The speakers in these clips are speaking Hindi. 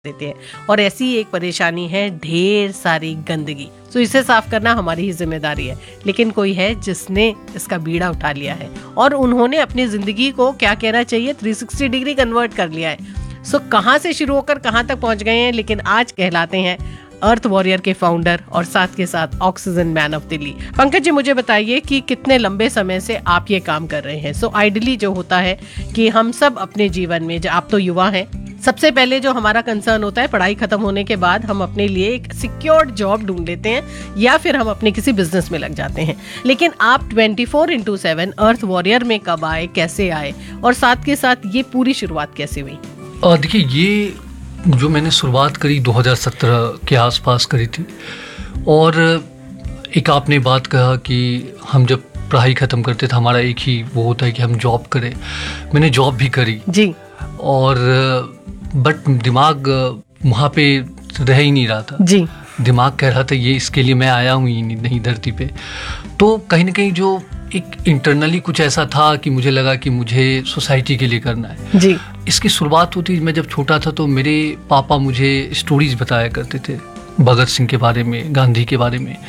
देते हैं। और ऐसी एक परेशानी है ढेर सारी गंदगी। तो इसे साफ करना हमारी ही जिम्मेदारी है। लेकिन कोई है जिसने इसका बीड़ा उठा लिया है और उन्होंने अपनी जिंदगी को क्या कहना चाहिए 360 डिग्री कन्वर्ट कर लिया है। सो कहाँ से शुरू होकर कहाँ तक पहुंच गए हैं, लेकिन आज कहलाते हैं अर्थ वॉरियर के फाउंडर और साथ के साथ oxygen man of Delhi. Pankaj ji, मुझे बताइए कि कितने लंबे समय से आप ये काम कर रहे हैं। सो आइडियली जो होता है कि हम सब अपने जीवन में, आप तो युवा हैं, सबसे पहले जो हमारा कंसर्न होता है पढ़ाई खत्म होने के बाद हम अपने लिए एक सिक्योर्ड जॉब ढूंढ लेते हैं या फिर हम अपने किसी बिजनेस में लग जाते हैं। लेकिन आप 24/7 अर्थ वॉरियर में कब आए, कैसे आए और साथ के साथ ये पूरी शुरुआत कैसे हुई? देखिए, ये जो मैंने शुरुआत करी 2017 के आसपास करी थी। और एक आपने बात कहा कि हम जब पढ़ाई ख़त्म करते थे हमारा एक ही वो होता है कि हम जॉब करें। मैंने जॉब भी करी जी, और बट दिमाग वहाँ पे रह ही नहीं रहा था जी। दिमाग कह रहा था ये इसके लिए मैं आया हूँ ही नहीं धरती पे। तो कहीं ना कहीं जो एक इंटरनली कुछ ऐसा था कि मुझे लगा कि मुझे सोसाइटी के लिए करना है जी। इसकी शुरुआत होती, मैं जब छोटा था तो मेरे पापा मुझे स्टोरीज बताया करते थे भगत सिंह के बारे में, गांधी के बारे में,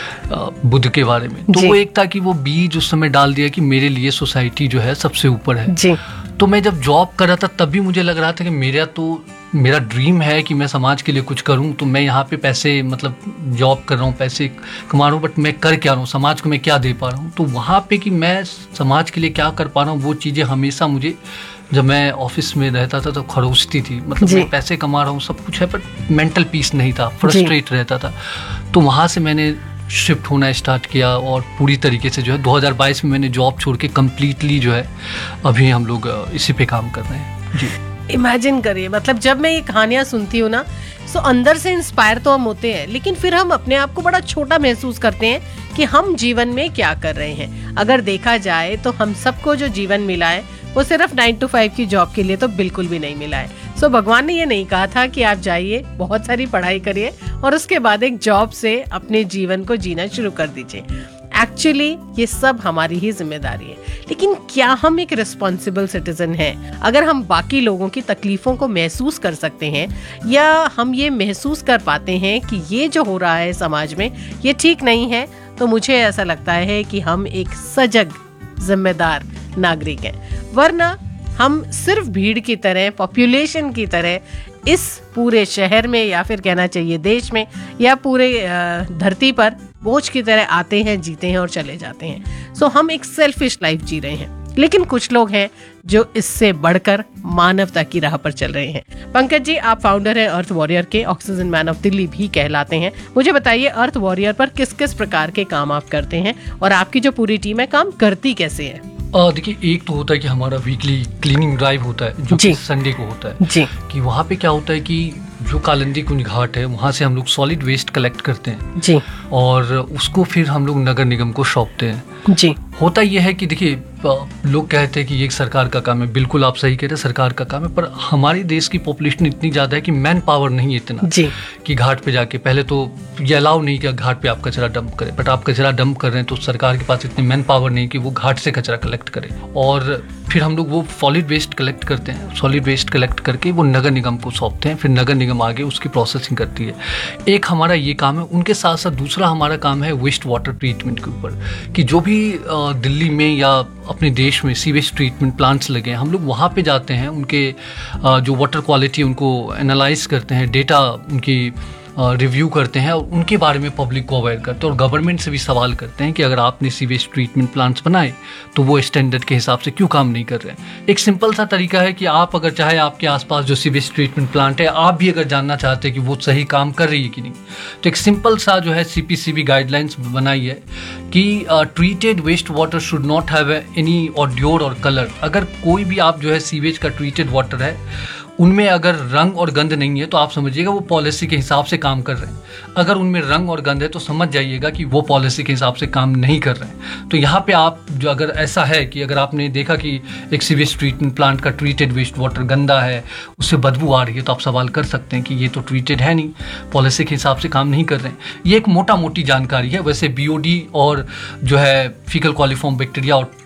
बुद्ध के बारे में। तो वो एक था कि वो बीज उस समय डाल दिया कि मेरे लिए सोसाइटी जो है सबसे ऊपर है जी। तो मैं जब जॉब कर रहा था तब भी मुझे लग रहा था कि मेरा ड्रीम है कि मैं समाज के लिए कुछ करूं। तो मैं यहाँ पे पैसे, मतलब जॉब कर रहा हूँ, पैसे कमा रहा हूँ, बट मैं कर क्या रहा हूँ, समाज को मैं क्या दे पा रहा हूँ। तो वहाँ पे कि मैं समाज के लिए क्या कर पा रहा हूँ, वो चीज़ें हमेशा मुझे, जब मैं ऑफिस में रहता था तो खरोचती थी। मतलब मैं पैसे कमा रहा हूँ, सब कुछ है, बट मेंटल पीस नहीं था, फ्रस्ट्रेट रहता था। तो वहाँ से मैंने शिफ्ट होना स्टार्ट किया और पूरी तरीके से जो है 2022 में मैंने जॉब छोड़ के कम्प्लीटली जो है अभी हम लोग इसी पे काम कर रहे हैं जी। इमेजिन करिए, मतलब जब मैं ये कहानियां सुनती हूँ ना, तो अंदर से इंस्पायर तो हम होते हैं, लेकिन फिर हम अपने आप को बड़ा छोटा महसूस करते हैं कि हम जीवन में क्या कर रहे हैं। अगर देखा जाए तो हम सबको जो जीवन मिला है वो सिर्फ 9 to 5 की जॉब के लिए तो बिल्कुल भी नहीं मिला है। सो भगवान ने ये नहीं कहा था कि आप जाइए, बहुत सारी पढ़ाई करिए और उसके बाद एक जॉब से अपने जीवन को जीना शुरू कर दीजिए। एक्चुअली ये सब हमारी ही जिम्मेदारी है। लेकिन क्या हम एक रिस्पॉन्सिबल सिटीजन हैं? अगर हम बाकी लोगों की तकलीफों को महसूस कर सकते हैं या हम ये महसूस कर पाते हैं कि ये जो हो रहा है समाज में ये ठीक नहीं है, तो मुझे ऐसा लगता है कि हम एक सजग जिम्मेदार नागरिक हैं। वरना हम सिर्फ भीड़ की तरह, पॉपुलेशन की तरह इस पूरे शहर में या फिर कहना चाहिए देश में या पूरे धरती पर बोझ की तरह आते हैं, जीते हैं और चले जाते हैं। सो हम एक सेल्फिश लाइफ जी रहे हैं। लेकिन कुछ लोग हैं जो इससे बढ़कर मानवता की राह पर चल रहे हैं। पंकज जी, आप फाउंडर हैं अर्थ वॉरियर के, ऑक्सीजन मैन ऑफ दिल्ली भी कहलाते हैं। मुझे बताइए अर्थ वॉरियर पर किस किस प्रकार के काम आप करते हैं और आपकी जो पूरी टीम है काम करती कैसे है? देखिए, एक तो होता है कि हमारा वीकली क्लीनिंग ड्राइव होता है जो कि संडे को होता है जी। कि वहाँ पे क्या होता है कि जो कालिंदी कुंज घाट है वहाँ से हम लोग सॉलिड वेस्ट कलेक्ट करते हैं जी, और उसको फिर हम लोग नगर निगम को सौंपते हैं जी। होता यह है कि देखिए, लोग कहते हैं कि ये सरकार का काम है, बिल्कुल आप सही कह रहे हैं, सरकार का काम है, पर हमारे देश की पॉपुलेशन इतनी ज़्यादा है कि मैन पावर नहीं है इतना जी कि घाट पे जाके, पहले तो ये अलाउ नहीं कि घाट पे आप कचरा डंप करें, बट आप कचरा डंप कर रहे हैं तो सरकार के पास इतनी मैन पावर नहीं कि वो घाट से कचरा कलेक्ट करे। और फिर हम लोग वो सॉलिड वेस्ट कलेक्ट करते हैं, सॉलिड वेस्ट कलेक्ट करके वो नगर निगम को सौंपते हैं, फिर नगर निगम आगे उसकी प्रोसेसिंग करती है। एक हमारा ये काम है। उनके साथ साथ दूसरा हमारा काम है वेस्ट वाटर ट्रीटमेंट के ऊपर, कि जो भी दिल्ली में या अपने देश में सीवेज ट्रीटमेंट प्लांट्स लगे हैं, हम लोग वहाँ पे जाते हैं, उनके जो वाटर क्वालिटी उनको एनालाइज करते हैं, डेटा उनकी रिव्यू करते हैं और उनके बारे में पब्लिक को अवेयर करते हैं और गवर्नमेंट से भी सवाल करते हैं कि अगर आपने सीवेज ट्रीटमेंट प्लांट्स बनाए तो वो स्टैंडर्ड के हिसाब से क्यों काम नहीं कर रहे हैं। एक सिंपल सा तरीका है कि आप अगर चाहे आपके आसपास जो सीवेज ट्रीटमेंट प्लांट है, आप भी अगर जानना चाहते हैं कि वो सही काम कर रही है कि नहीं, तो एक सिंपल सा जो है CPCB गाइडलाइंस बनाई है कि treated waste water should not have any ऑड्योर और कलर। अगर कोई भी आप जो है सीवेज का ट्रीटेड वाटर है उनमें अगर रंग और गंध नहीं है तो आप समझिएगा वो पॉलिसी के हिसाब से काम कर रहे हैं। अगर उनमें रंग और गंध है तो समझ जाइएगा कि वो पॉलिसी के हिसाब से काम नहीं कर रहे हैं। तो यहाँ पे आप जो, अगर ऐसा है कि अगर आपने देखा कि एक सीवेज ट्रीटमेंट प्लांट का ट्रीटेड वेस्ट वाटर गंदा है, उससे बदबू आ रही है, तो आप सवाल कर सकते हैं कि ये तो ट्रीटेड है नहीं, पॉलिसी के हिसाब से काम नहीं कर रहे हैं। ये एक मोटा मोटी जानकारी है। वैसे BOD और जो है फीकल कॉलीफॉर्म बैक्टीरिया और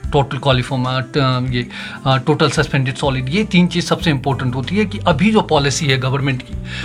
टोटल कॉलीफॉर्म, ये टोटल सस्पेंडेड सॉलिड, ये 3 चीज़ सबसे इंपॉर्टेंट होती है कि अभी जो पॉलिसी है गवर्नमेंट की